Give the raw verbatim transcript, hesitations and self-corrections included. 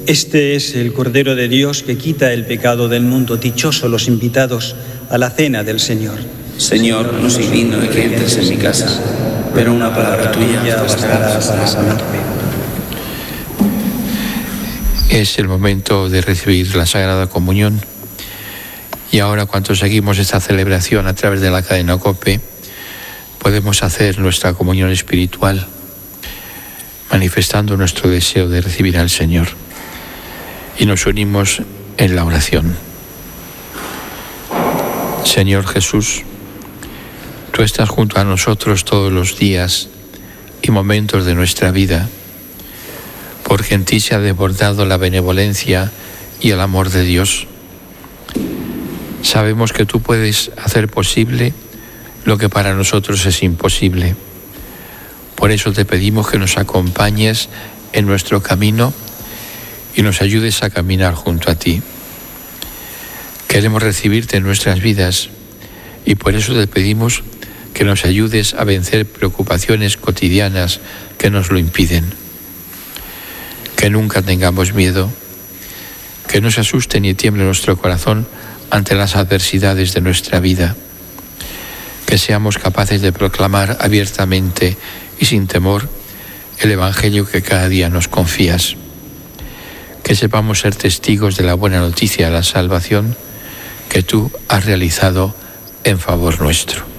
Este es el Cordero de Dios que quita el pecado del mundo. Dichosos los invitados a la cena del Señor. Señor, no soy digno de que entres en mi casa, pero una palabra tuya bastará para sanarme. Es el momento de recibir la Sagrada Comunión. Y ahora, cuando seguimos esta celebración a través de la cadena COPE, podemos hacer nuestra comunión espiritual, manifestando nuestro deseo de recibir al Señor. Y nos unimos en la oración. Señor Jesús, tú estás junto a nosotros todos los días y momentos de nuestra vida, porque en ti se ha desbordado la benevolencia y el amor de Dios. Sabemos que tú puedes hacer posible lo que para nosotros es imposible. Por eso te pedimos que nos acompañes en nuestro camino y nos ayudes a caminar junto a ti. Queremos recibirte en nuestras vidas y por eso te pedimos que nos ayudes a vencer preocupaciones cotidianas que nos lo impiden. Que nunca tengamos miedo, que no se asuste ni tiemble nuestro corazón ante las adversidades de nuestra vida. Que seamos capaces de proclamar abiertamente y sin temor el Evangelio que cada día nos confías. Que sepamos ser testigos de la buena noticia de la salvación que tú has realizado en favor nuestro.